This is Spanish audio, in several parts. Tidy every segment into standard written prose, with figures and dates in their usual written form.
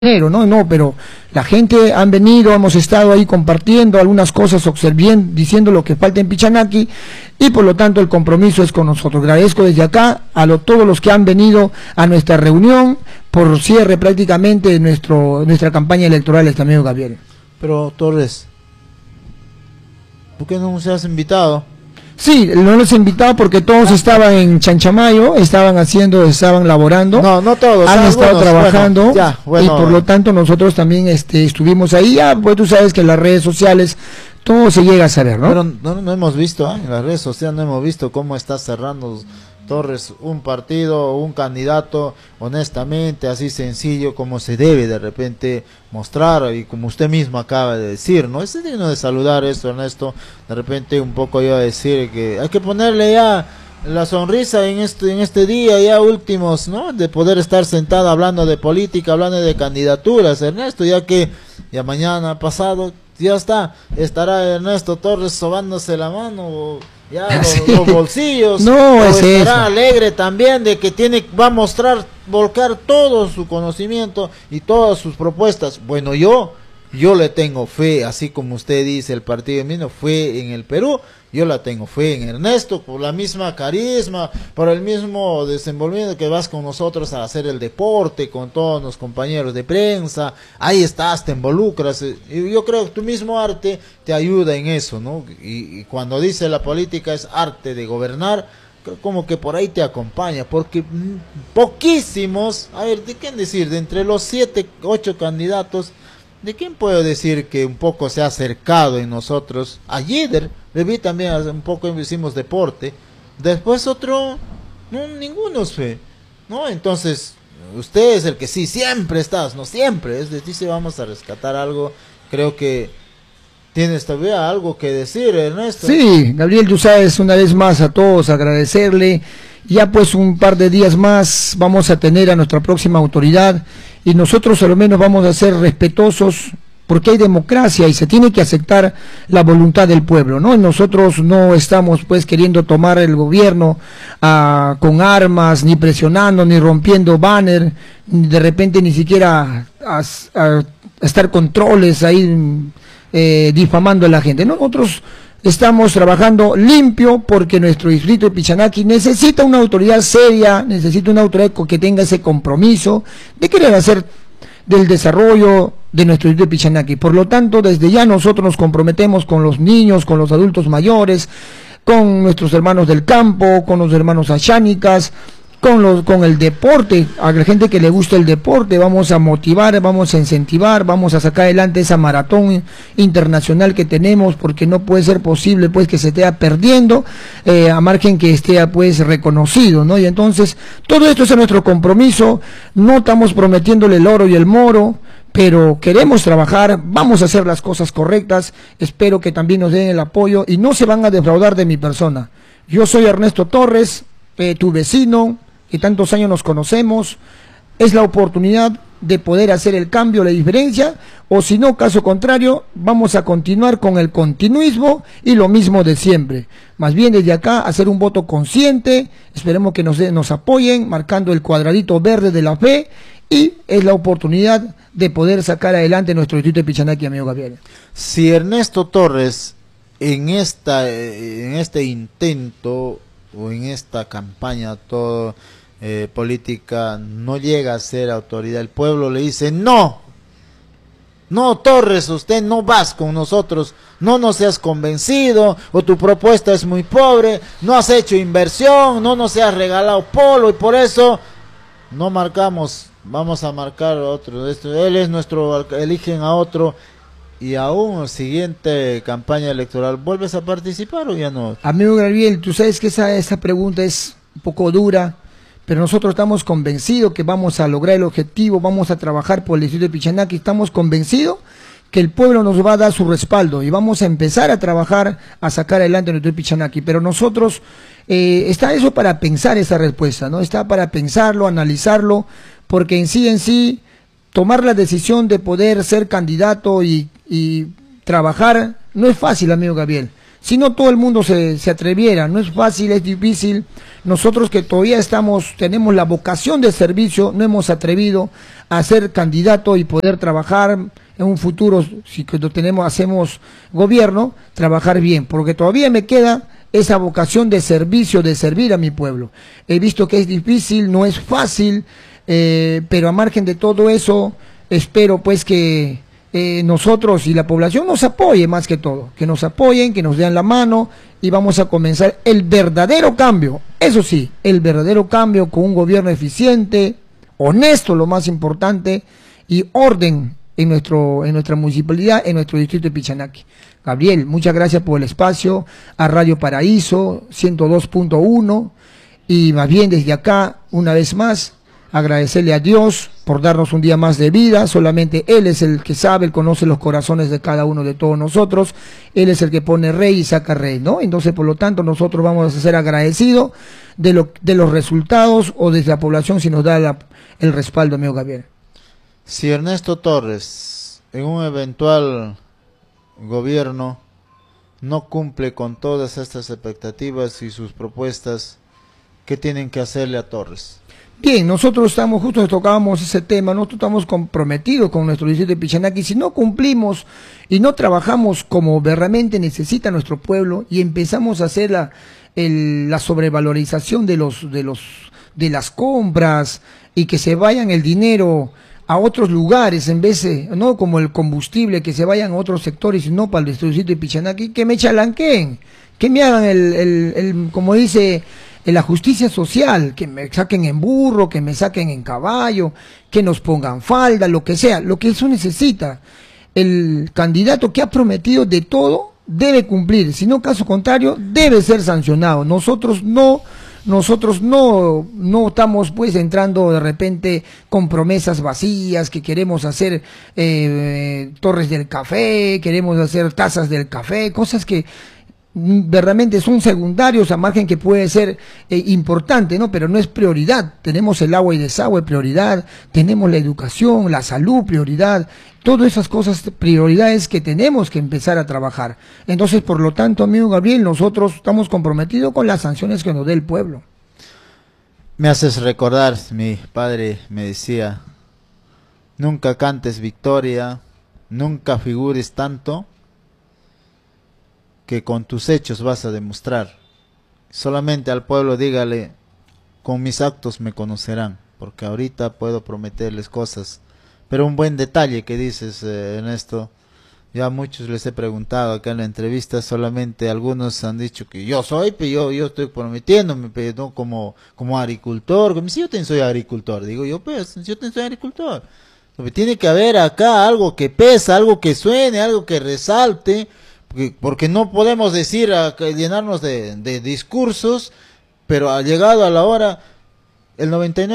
¿no? No, pero la gente han venido, hemos estado ahí compartiendo algunas cosas, observando, diciendo lo que falta en Pichanaki, y por lo tanto el compromiso es con nosotros. Agradezco desde acá a todos los que han venido a nuestra reunión por cierre prácticamente de nuestra campaña electoral, este amigo Gabriel. Pero Torres, ¿por qué no se has invitado? Sí, no los he invitado porque todos estaban en Chanchamayo, estaban laborando. No todos. Han estado trabajando, bueno, y por lo tanto nosotros también estuvimos ahí. Ya, pues tú sabes que en las redes sociales todo se llega a saber, ¿no? Pero no hemos visto, en las redes sociales no hemos visto cómo está cerrando Torres un partido, un candidato, honestamente, así sencillo como se debe de repente mostrar, y como usted mismo acaba de decir, ¿no? Es digno de saludar esto, Ernesto. De repente un poco iba a decir que hay que ponerle ya la sonrisa en este día ya últimos, ¿no? De poder estar sentado hablando de política, hablando de candidaturas, Ernesto, ya que ya mañana pasado ya estará Ernesto Torres sobándose la mano, ya los bolsillos, no es estará eso. Alegre también de que va a volcar todo su conocimiento y todas sus propuestas. Bueno, yo le tengo fe, así como usted dice, el partido mismo fue en el Perú, yo la tengo fe en Ernesto, por la misma carisma, por el mismo desenvolvimiento que vas con nosotros a hacer el deporte, con todos los compañeros de prensa, ahí estás, te involucras, y yo creo que tu mismo arte te ayuda en eso, ¿no? Y cuando dice la política es arte de gobernar, como que por ahí te acompaña, porque poquísimos, a ver, ¿de quién decir? De entre los 7, 8 candidatos, ¿de quién puedo decir que un poco se ha acercado en nosotros? A Yider, le vi también, un poco hicimos deporte. Después otro, no, ninguno fue, ¿no? Entonces, usted es el que sí, siempre estás, no siempre, es decir, si vamos a rescatar algo, creo que tienes todavía algo que decir, Ernesto. Sí, Gabriel, tú sabes, una vez más a todos agradecerle. Ya pues un par de días más vamos a tener a nuestra próxima autoridad, y nosotros al menos vamos a ser respetuosos, porque hay democracia y se tiene que aceptar la voluntad del pueblo, ¿no? Y nosotros no estamos pues queriendo tomar el gobierno con armas, ni presionando, ni rompiendo banner, de repente ni siquiera a estar controles ahí difamando a la gente. Nosotros estamos trabajando limpio porque nuestro distrito de Pichanaki necesita una autoridad seria, necesita una autoridad que tenga ese compromiso de querer hacer del desarrollo de nuestro distrito de Pichanaki. Por lo tanto, desde ya nosotros nos comprometemos con los niños, con los adultos mayores, con nuestros hermanos del campo, con los hermanos achánicas, con el deporte, a la gente que le gusta el deporte. Vamos a motivar, vamos a incentivar, vamos a sacar adelante esa maratón internacional que tenemos, porque no puede ser posible pues que se esté perdiendo a margen que esté pues reconocido, ¿no? Y entonces todo esto es nuestro compromiso. No estamos prometiéndole el oro y el moro, pero queremos trabajar, vamos a hacer las cosas correctas. Espero que también nos den el apoyo y no se van a defraudar de mi persona. Yo soy Ernesto Torres, tu vecino, que tantos años nos conocemos. Es la oportunidad de poder hacer el cambio, la diferencia, o si no, caso contrario, vamos a continuar con el continuismo y lo mismo de siempre. Más bien desde acá hacer un voto consciente, esperemos que nos apoyen, marcando el cuadradito verde de la fe, y es la oportunidad de poder sacar adelante nuestro distrito de Pichanaki, amigo Gabriel. Si Ernesto Torres en este intento o en esta campaña política no llega a ser autoridad, el pueblo le dice no Torres, usted no vas con nosotros, no nos has convencido, o tu propuesta es muy pobre, no has hecho inversión, no nos has regalado polo, y por eso no marcamos, vamos a marcar a otro, él es nuestro, eligen a otro. Y aún siguiente campaña electoral, ¿vuelves a participar o ya no? Amigo Gabriel, tú sabes que esa pregunta es un poco dura, pero nosotros estamos convencidos que vamos a lograr el objetivo, vamos a trabajar por el distrito de Pichanaki, estamos convencidos que el pueblo nos va a dar su respaldo y vamos a empezar a trabajar a sacar adelante nuestro Pichanaki. Pero nosotros, está eso para pensar esa respuesta, ¿no? Está para pensarlo, analizarlo, porque en sí, tomar la decisión de poder ser candidato y trabajar no es fácil, amigo Gabriel. Si no, todo el mundo se atreviera. No es fácil, es difícil. Nosotros que todavía tenemos la vocación de servicio, no hemos atrevido a ser candidato y poder trabajar en un futuro, si que hacemos gobierno, trabajar bien, porque todavía me queda esa vocación de servicio, de servir a mi pueblo. He visto que es difícil, no es fácil, pero a margen de todo eso, espero pues que nosotros y la población nos apoye más que todo, que nos apoyen, que nos den la mano y vamos a comenzar el verdadero cambio, eso sí, el verdadero cambio con un gobierno eficiente, honesto, lo más importante, y orden en nuestra municipalidad, en nuestro distrito de Pichanaki. Gabriel, muchas gracias por el espacio, a Radio Paraíso 102.1, y más bien desde acá, una vez más, agradecerle a Dios por darnos un día más de vida. Solamente Él es el que sabe, Él conoce los corazones de cada uno de todos nosotros, Él es el que pone rey y saca rey, ¿no? Entonces, por lo tanto, nosotros vamos a ser agradecidos de los resultados o desde la población si nos da el respaldo, amigo Gabriel. Si Ernesto Torres, en un eventual gobierno, no cumple con todas estas expectativas y sus propuestas, ¿qué tienen que hacerle a Torres? Bien, nosotros justo tocábamos ese tema, nosotros estamos comprometidos con nuestro distrito de Pichanaki. Si no cumplimos y no trabajamos como realmente necesita nuestro pueblo y empezamos a hacer la sobrevalorización de las compras y que se vayan el dinero a otros lugares en vez de, no como el combustible, que se vayan a otros sectores y no para el distrito de Pichanaki, que me chalanqueen, que me hagan como dice, la justicia social, que me saquen en burro, que me saquen en caballo, que nos pongan falda, lo que sea, lo que eso necesita. El candidato que ha prometido de todo debe cumplir, si no, caso contrario, debe ser sancionado. Nosotros no estamos pues entrando de repente con promesas vacías, que queremos hacer torres del café, queremos hacer tazas del café, cosas que verdaderamente son secundarios a margen que puede ser importante, ¿no? Pero no es prioridad. Tenemos el agua y desagüe prioridad, tenemos la educación, la salud prioridad, todas esas cosas prioridades que tenemos que empezar a trabajar. Entonces, por lo tanto, amigo Gabriel, nosotros estamos comprometidos con las sanciones que nos dé el pueblo. Me haces recordar, mi padre me decía, nunca cantes victoria, nunca figures tanto, que con tus hechos vas a demostrar. Solamente al pueblo dígale, con mis actos me conocerán, porque ahorita puedo prometerles cosas. Pero un buen detalle que dices, Ernesto, ya a muchos les he preguntado acá en la entrevista, solamente algunos han dicho que yo soy, pero yo estoy prometiéndome, pero no como agricultor, como si yo también soy agricultor, digo yo, pues, yo también soy agricultor. Tiene que haber acá algo que pesa, algo que suene, algo que resalte, porque no podemos decir, llenarnos de discursos, pero ha llegado a la hora, el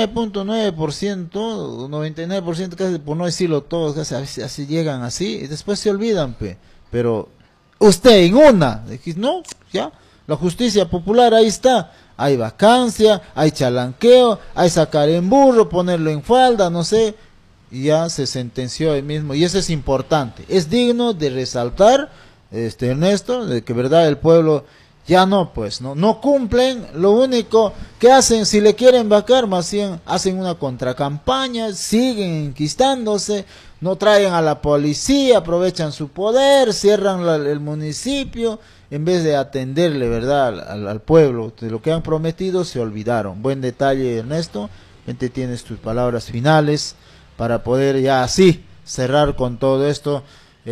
99.9%, 99% casi, por no decirlo todos, casi así llegan así, y después se olvidan, pero usted en una, no, ya, la justicia popular ahí está, hay vacancia, hay chalanqueo, hay sacar en burro, ponerlo en falda, no sé, y ya se sentenció ahí mismo, y eso es importante, es digno de resaltar, Ernesto, de que verdad el pueblo ya no cumplen. Lo único que hacen, si le quieren vacar, más bien hacen una contracampaña, siguen enquistándose, no traen a la policía, aprovechan su poder, cierran el municipio, en vez de atenderle verdad al pueblo. De lo que han prometido se olvidaron. Buen detalle, Ernesto, tienes tus palabras finales para poder ya así cerrar con todo esto,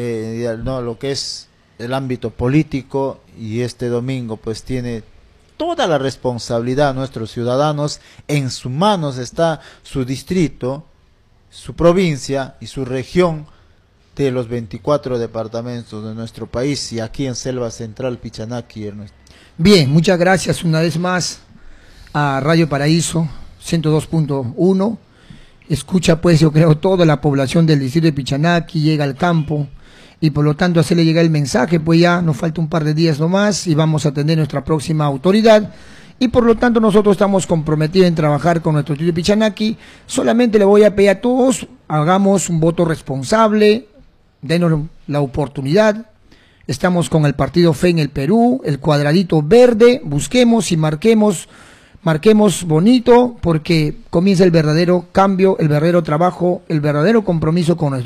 lo que es el ámbito político, y este domingo pues tiene toda la responsabilidad nuestros ciudadanos, en sus manos está su distrito, su provincia y su región de los 24 departamentos de nuestro país, y aquí en Selva Central, Pichanaki, Ernesto. Bien, muchas gracias una vez más a Radio Paraíso 102.1. Escucha pues, yo creo, toda la población del distrito de Pichanaki, llega al campo, y por lo tanto hacerle llegar el mensaje, pues ya nos falta un par de días nomás y vamos a tener nuestra próxima autoridad, y por lo tanto nosotros estamos comprometidos en trabajar con nuestro distrito de Pichanaki. Solamente le voy a pedir a todos, hagamos un voto responsable, denos la oportunidad, Estamos con el partido Fe en el Perú, el cuadradito verde, busquemos y marquemos bonito, porque comienza el verdadero cambio, el verdadero trabajo, el verdadero compromiso con nuestro